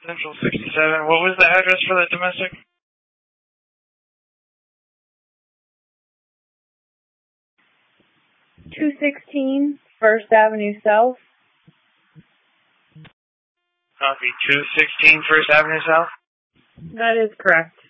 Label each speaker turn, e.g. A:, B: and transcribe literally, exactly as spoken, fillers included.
A: Central sixty-seven. What was the address for the domestic?
B: two sixteen First Avenue South.
A: Copy. two sixteen First Avenue South?
B: That is correct.